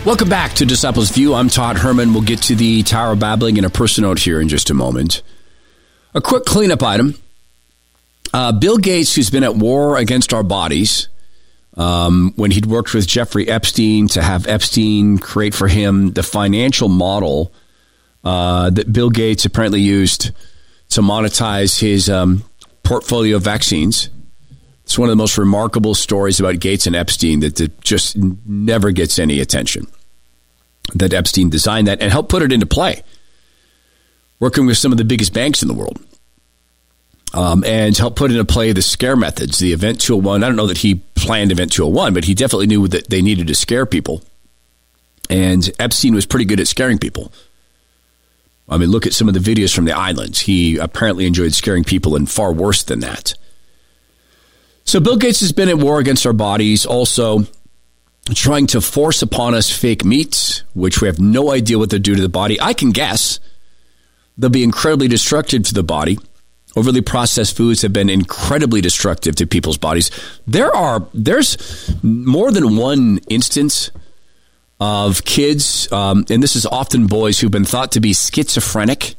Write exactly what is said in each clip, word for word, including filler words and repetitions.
Welcome back to Disciples View. I'm Todd Herman. We'll get to the Tower of Babbling and a personal note here in just a moment. A quick cleanup item. Uh, Bill Gates, who's been at war against our bodies, um, when he'd worked with Jeffrey Epstein to have Epstein create for him the financial model uh, that Bill Gates apparently used to monetize his um, portfolio of vaccines. It's one of the most remarkable stories about Gates and Epstein that, that just never gets any attention. That Epstein designed that and helped put it into play, working with some of the biggest banks in the world, um, and helped put into play the scare methods, the Event two oh one. I don't know that he planned Event two oh one, but he definitely knew that they needed to scare people. And Epstein was pretty good at scaring people. I mean, look at some of the videos from the islands. He apparently enjoyed scaring people, and far worse than that. So Bill Gates has been at war against our bodies, also trying to force upon us fake meats, which we have no idea what they'll do to the body. I can guess they'll be incredibly destructive to the body. Overly processed foods have been incredibly destructive to people's bodies. There are, there's more than one instance of kids, um, and this is often boys, who've been thought to be schizophrenic,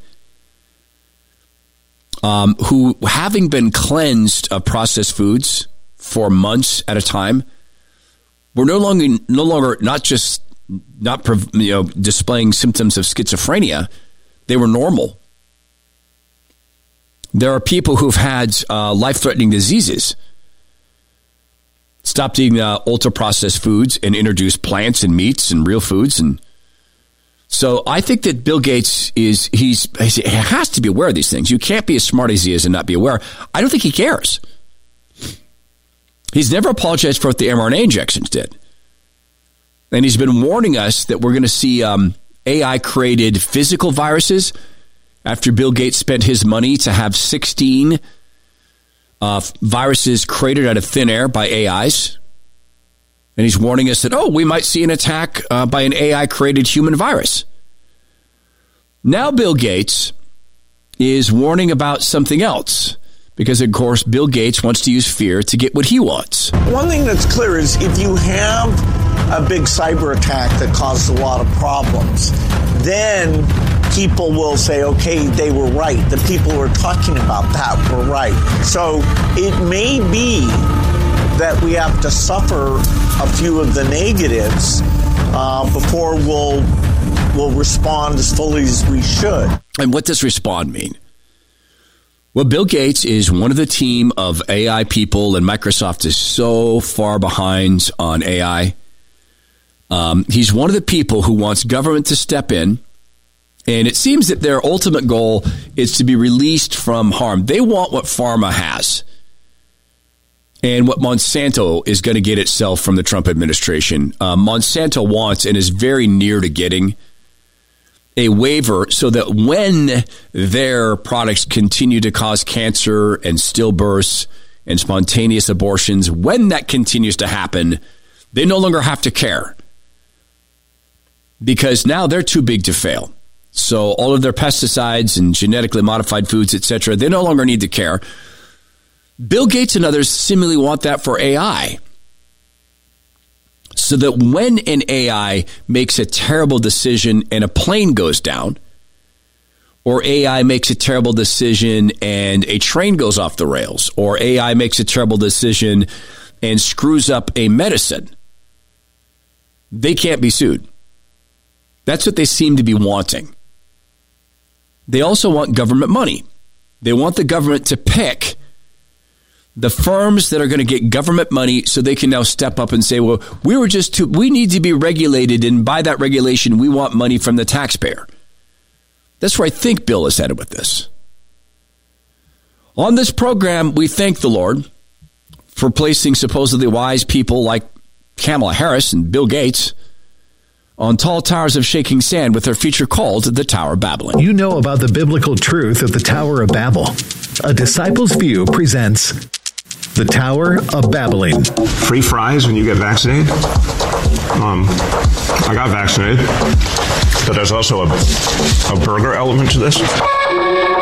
Um, who, having been cleansed of processed foods for months at a time, were no longer no longer not just not you know displaying symptoms of schizophrenia, they were normal. There are people who've had uh, life-threatening diseases, stopped eating uh, ultra-processed foods and introduced plants and meats and real foods. And so I think that Bill Gates is, he's, he has to be aware of these things. You can't be as smart as he is and not be aware. I don't think he cares. He's never apologized for what the mRNA injections did. And he's been warning us that we're going to see um, A I-created physical viruses after Bill Gates spent his money to have sixteen uh, viruses created out of thin air by A Is. And he's warning us that, oh, we might see an attack uh, by an A I-created human virus. Now Bill Gates is warning about something else because, of course, Bill Gates wants to use fear to get what he wants. One thing that's clear is if you have a big cyber attack that causes a lot of problems, then people will say, okay, they were right. The people who are talking about that were right. So it may be that we have to suffer a few of the negatives uh, before we'll we'll respond as fully as we should. And what does respond mean? Well, Bill Gates is one of the team of A I people, and Microsoft is so far behind on A I. Um, he's one of the people who wants government to step in, and it seems that their ultimate goal is to be released from harm. They want what pharma has, and what Monsanto is going to get itself from the Trump administration. Uh, Monsanto wants and is very near to getting a waiver so that when their products continue to cause cancer and stillbirths and spontaneous abortions, when that continues to happen, they no longer have to care because now they're too big to fail. So all of their pesticides and genetically modified foods, et cetera, they no longer need to care. Bill Gates and others similarly want that for A I. So that when an A I makes a terrible decision and a plane goes down, or A I makes a terrible decision and a train goes off the rails, or A I makes a terrible decision and screws up a medicine, they can't be sued. That's what they seem to be wanting. They also want government money. They want the government to pick the firms that are going to get government money so they can now step up and say, well, we were just too, we need to be regulated, and by that regulation, we want money from the taxpayer. That's where I think Bill is headed with this. On this program, we thank the Lord for placing supposedly wise people like Kamala Harris and Bill Gates on tall towers of shaking sand with their feature called The Tower of Babylon. You know about the biblical truth of the Tower of Babel. A Disciples View presents The Tower of Babylon. Free fries when you get vaccinated? Um, I got vaccinated, but there's also a, a burger element to this.